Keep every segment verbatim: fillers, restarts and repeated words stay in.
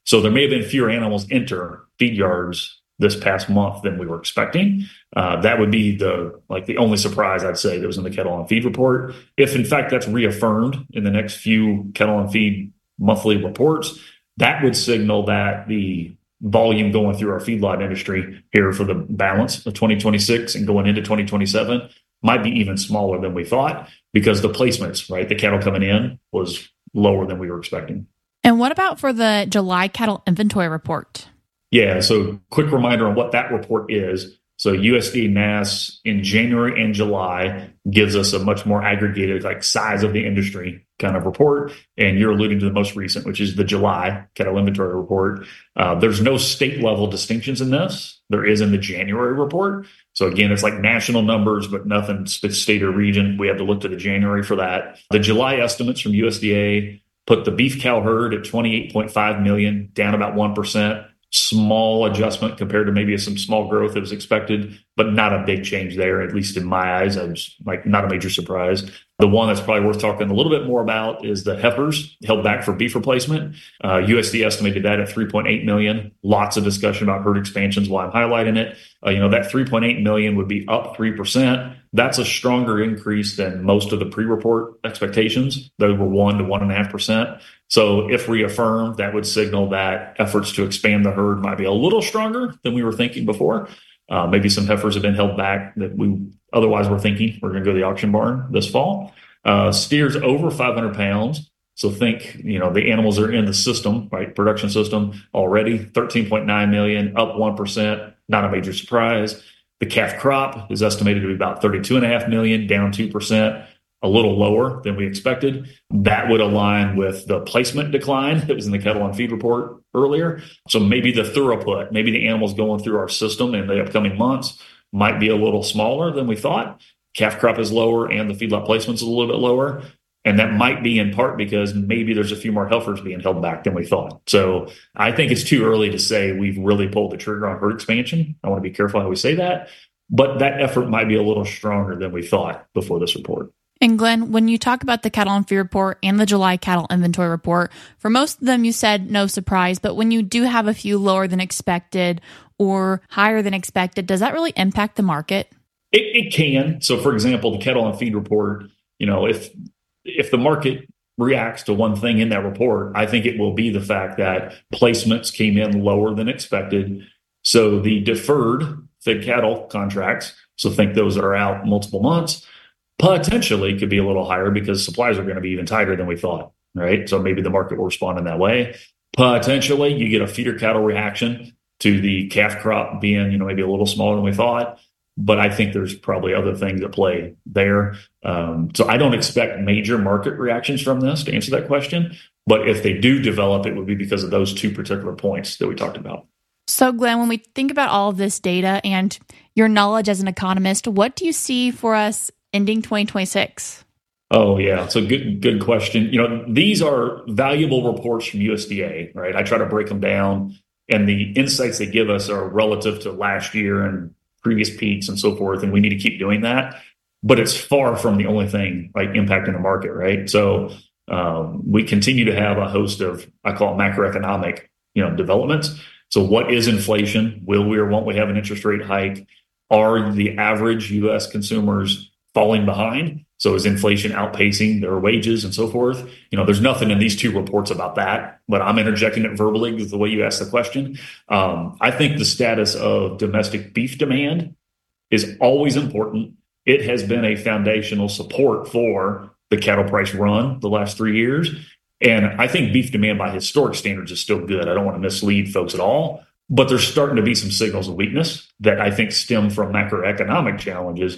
So there may have been fewer animals enter feed yards this past month than we were expecting. Uh, that would be the like the only surprise I'd say that was in the cattle on feed report. If in fact that's reaffirmed in the next few cattle on feed monthly reports, that would signal that the volume going through our feedlot industry here for the balance of twenty twenty-six and going into twenty twenty-seven might be even smaller than we thought because the placements, right, the cattle coming in was lower than we were expecting. And what about for the July cattle inventory report? Yeah, so quick reminder on what that report is. So U S D A N A S in January and July gives us a much more aggregated, like size of the industry kind of report. And you're alluding to the most recent, which is the July cattle inventory report. Uh, there's no state level distinctions in this. There is in the January report. So again, it's like national numbers, but nothing state or region. We have to look to the January for that. The July estimates from U S D A put the beef cow herd at twenty-eight point five million, down about one percent. Small adjustment compared to maybe some small growth that was expected, but not a big change there, at least in my eyes. I was like, not a major surprise. The one that's probably worth talking a little bit more about is the heifers held back for beef replacement. Uh, U S D A estimated that at three point eight million. Lots of discussion about herd expansions while I'm highlighting it. Uh, you know, that three point eight million would be up three percent. That's a stronger increase than most of the pre-report expectations. Those were one to one and a half percent. So if reaffirmed, that would signal that efforts to expand the herd might be a little stronger than we were thinking before. Uh, maybe some heifers have been held back that we otherwise were thinking we're going to go to the auction barn this fall. Uh, steers over five hundred pounds. So think, you know, the animals are in the system, right? Production system already, thirteen point nine million, up one percent. Not a major surprise. The calf crop is estimated to be about thirty-two point five million, down two percent. A little lower than we expected. That would align with the placement decline that was in the cattle on feed report earlier. So maybe the throughput, maybe the animals going through our system in the upcoming months might be a little smaller than we thought. Calf crop is lower and the feedlot placement's a little bit lower. And that might be in part because maybe there's a few more heifers being held back than we thought. So I think it's too early to say we've really pulled the trigger on herd expansion. I want to be careful how we say that. But that effort might be a little stronger than we thought before this report. And Glenn, when you talk about the cattle on feed report and the July cattle inventory report, for most of them you said no surprise, but when you do have a few lower than expected or higher than expected, does that really impact the market? It, it can. So for example, the cattle on feed report, you know, if if the market reacts to one thing in that report, I think it will be the fact that placements came in lower than expected. So the deferred fed cattle contracts, so think those that are out multiple months, potentially could be a little higher because supplies are going to be even tighter than we thought, right? So maybe the market will respond in that way. Potentially, you get a feeder cattle reaction to the calf crop being, you know, maybe a little smaller than we thought. But I think there's probably other things at play there. Um, so I don't expect major market reactions from this to answer that question. But if they do develop, it would be because of those two particular points that we talked about. So, Glenn, when we think about all of this data and your knowledge as an economist, what do you see for us ending twenty twenty-six? Oh, yeah. So good, good question. You know, these are valuable reports from U S D A, right? I try to break them down, and the insights they give us are relative to last year and previous peaks and so forth. And we need to keep doing that. But it's far from the only thing like impacting the market, right? So um, we continue to have a host of, I call it macroeconomic, you know, developments. So what is inflation? Will we or won't we have an interest rate hike? Are the average U S consumers falling behind? So is inflation outpacing their wages and so forth? You know, there's nothing in these two reports about that, but I'm interjecting it verbally because the way you asked the question. Um, I think the status of domestic beef demand is always important. It has been a foundational support for the cattle price run the last three years. And I think beef demand by historic standards is still good. I don't want to mislead folks at all, but there's starting to be some signals of weakness that I think stem from macroeconomic challenges,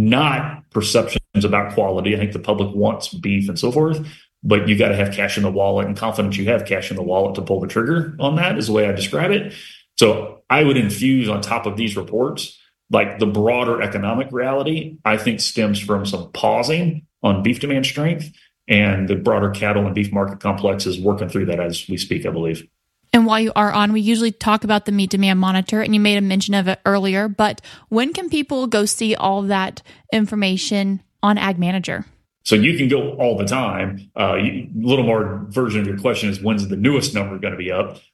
not perceptions about quality. I think the public wants beef and so forth, but you got to have cash in the wallet and confidence you have cash in the wallet to pull the trigger on that is the way I describe it. So I would infuse on top of these reports, like the broader economic reality, I think stems from some pausing on beef demand strength, and the broader cattle and beef market complex is working through that as we speak, I believe. And while you are on, we usually talk about the meat demand monitor, and you made a mention of it earlier, but when can people go see all that information on Ag Manager? So you can go all the time. Uh, a little more version of your question is, when's the newest number going to be up?